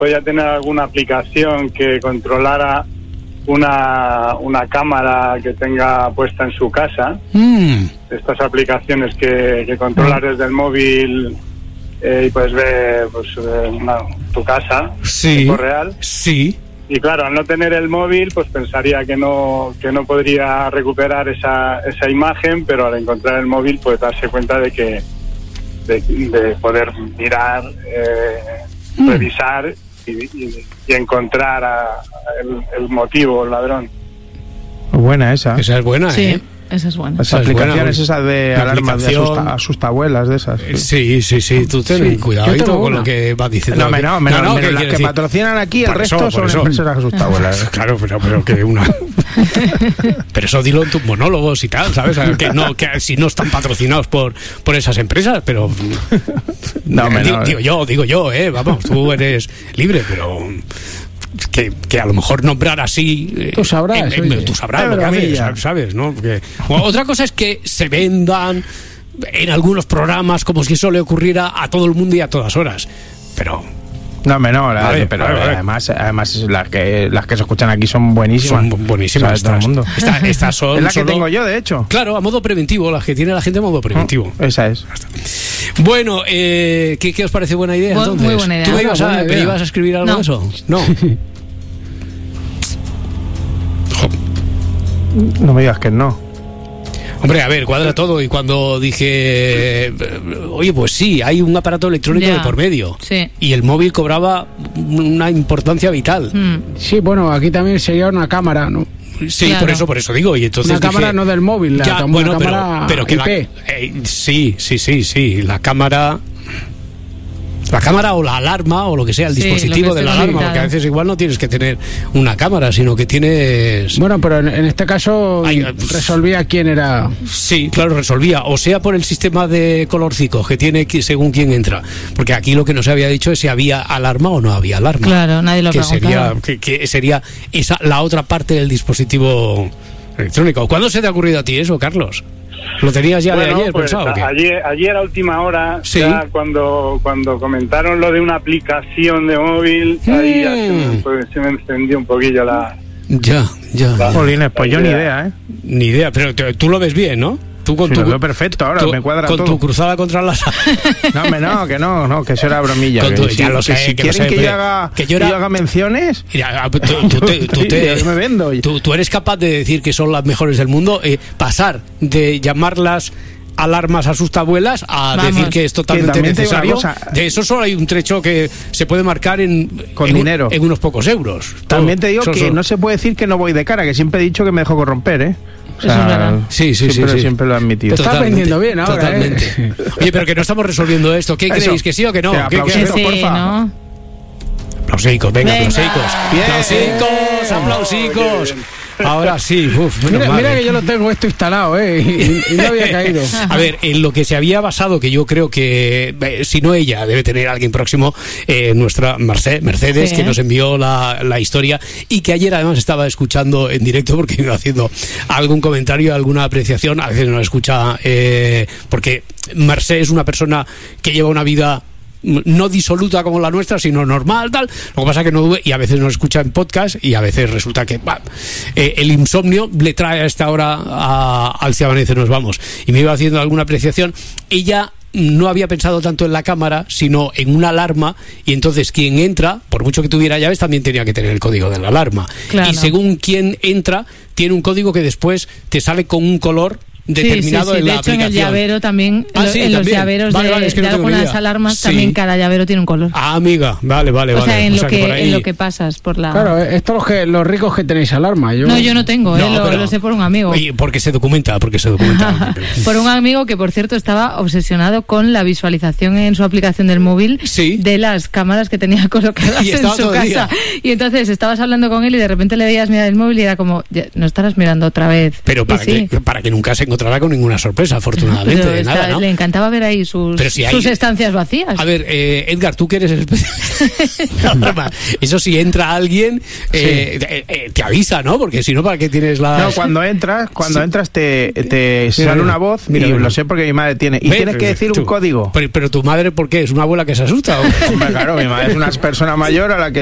podía tener alguna aplicación que controlara una cámara que tenga puesta en su casa. Estas aplicaciones que controlas desde el móvil y puedes ver tu casa en tiempo real. Sí. Y claro, al no tener el móvil, pues pensaría que no podría recuperar esa imagen, pero al encontrar el móvil, pues darse cuenta de poder mirar, revisar y encontrar el motivo, el ladrón. Buena esa. Esa es buena, sí. Esa es buena. Las aplicaciones esas de alarmas de asustabuelas, de esas. Sí. Tú ten cuidadito con lo que vas diciendo. No, las que patrocinan aquí, el resto son empresas asustabuelas. Claro, pero que una... Pero eso dilo en tus monólogos y tal, ¿sabes? Que si no están patrocinados por esas empresas, pero... Digo yo, vamos, tú eres libre, pero... Que a lo mejor nombrar así tú sabrás lo que haces, ¿sabes? ¿No? Porque, otra cosa es que se vendan en algunos programas como si eso le ocurriera a todo el mundo y a todas horas, pero además las que se escuchan aquí son buenísimas. Son buenísimas, todo el mundo. Estas son es la que tengo yo, de hecho. Claro, a modo preventivo, las que tiene la gente a modo preventivo. Esa es. Bueno, ¿qué os parece buena idea entonces? Muy buena idea. ¿Tú me ibas a escribir algo de eso? No. No me digas que no. Hombre, a ver, cuadra todo. Y cuando dije, oye, pues sí, hay un aparato electrónico de por medio. Sí. Y el móvil cobraba una importancia vital. Sí, bueno, aquí también sería una cámara, ¿no? Sí, claro. por eso digo. Y entonces una cámara no del móvil, una cámara pero que IP. Sí, la cámara o la alarma o lo que sea, el dispositivo de la alarma, porque a veces igual no tienes que tener una cámara, sino que tienes... Bueno, pero en este caso resolvía quién era... Sí, claro, resolvía, o sea por el sistema de colorcicos que tiene según quién entra, porque aquí lo que no se había dicho es si había alarma o no había alarma. Claro, nadie lo preguntaba. Que sería esa la otra parte del dispositivo electrónico. ¿Cuándo se te ha ocurrido a ti eso, Carlos? ¿Lo tenías ya de ayer pensado? Ayer a última hora, ¿sí? Ya cuando comentaron lo de una aplicación de móvil, ahí se me encendió un poquillo la... Ya. Jolines, pues yo ni idea, Ni idea, pero tú lo ves bien, ¿no? Tú con lo veo perfecto ahora, me cuadra con todo. Tu cruzada contra las... No, que eso era bromilla. Ya lo sé, si quieren que yo haga menciones, mira, yo me vendo. Tú eres capaz de decir que son las mejores del mundo, pasar de llamarlas alarmas asustabuelas a decir que es totalmente necesario. De eso solo hay un trecho que se puede marcar con dinero, en unos pocos euros. También te digo que no se puede decir que no voy de cara, que siempre he dicho que me dejo corromper, O sea, eso es verdad. Sí. Siempre lo he admitido. Te estás vendiendo bien ahora. Totalmente. Oye, pero que no estamos resolviendo esto. ¿Qué creéis? ¿Que sí o que no? ¿Qué porfa? ¿No? Aplausicos, venga. Aplausicos. Ahora sí, mira que yo lo tengo esto instalado, y no había caído. A ver, en lo que se había basado, que yo creo que, si no ella, debe tener alguien próximo, nuestra Mercedes, que nos envió la historia, y que ayer además estaba escuchando en directo porque iba haciendo algún comentario, alguna apreciación. A veces no la escucha, porque Mercedes es una persona que lleva una vida no disoluta como la nuestra, sino normal, tal. Lo que pasa es que no duele, y a veces nos escucha en podcast, y a veces resulta que el insomnio le trae a esta hora al Si Amanece Nos Vamos. Y me iba haciendo alguna apreciación. Ella no había pensado tanto en la cámara, sino en una alarma, y entonces quien entra, por mucho que tuviera llaves, también tenía que tener el código de la alarma. Claro. Y según quien entra, tiene un código que después te sale con un color determinado en la aplicación. De hecho, en el llavero también, en los llaveros de algunas alarmas, también cada llavero tiene un color. Amiga, vale. O sea, en lo que pasas por la... Claro, esto los ricos que tenéis alarma. No, yo no tengo, lo sé por un amigo. Porque se documenta. Por un amigo que, por cierto, estaba obsesionado con la visualización en su aplicación del móvil de las cámaras que tenía colocadas en su casa. Y entonces estabas hablando con él y de repente le veías mirar el móvil y era como, no estarás mirando otra vez. Pero para que nunca se encontrará con ninguna sorpresa, afortunadamente. De nada, ¿no? Le encantaba ver ahí sus estancias vacías. A ver, Edgar, tú que eres especialista. Eso si entra alguien, te avisa, ¿no? Porque si no, ¿para qué tienes la...? No, cuando entras te sale una voz, y lo sé porque mi madre tiene. Y tienes que decir un código. Pero tu madre, ¿por qué? ¿Es una abuela que se asusta? Claro, mi madre es una persona mayor a la que